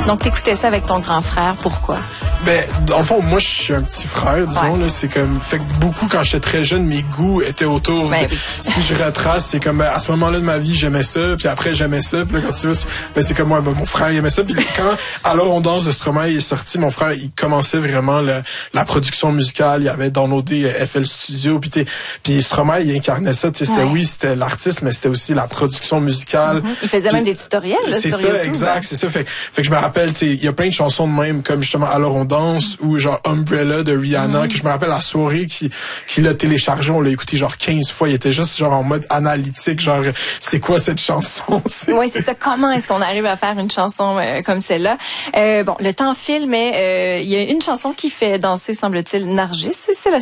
Donc, t'écoutais ça avec ton grand frère. Pourquoi? Ben, dans le fond, moi, je suis un petit frère, disons, là. C'est comme, fait que beaucoup, quand j'étais très jeune, mes goûts étaient autour. Oui. Si je retrace, c'est comme, à ce moment-là de ma vie, j'aimais ça, puis après, j'aimais ça, puis là, quand tu vois, ben, c'est comme moi, mon frère, il aimait ça, puis quand Alors on danse de Stromae est sorti, mon frère, il commençait vraiment la production musicale, il avait downloadé FL Studio, puis Stromae, il incarnait ça, tu sais, c'était l'artiste, mais c'était aussi la production musicale. Il faisait même des tutoriels, là, c'est sur ça, YouTube, exact, c'est ça. Fait que je me rappelle, tu sais, il y a plein de chansons de même, comme justement Alors on danse, ou genre Umbrella de Rihanna, que je me rappelle la soirée qui l'a téléchargé, on l'a écouté genre 15 fois, il était juste genre en mode analytique, genre, c'est quoi cette chanson? Oui, c'est ça. Comment est-ce qu'on arrive à faire une chanson comme celle-là? Bon, le temps file, mais il y a une chanson qui fait danser, semble-t-il, Nargis. C'est la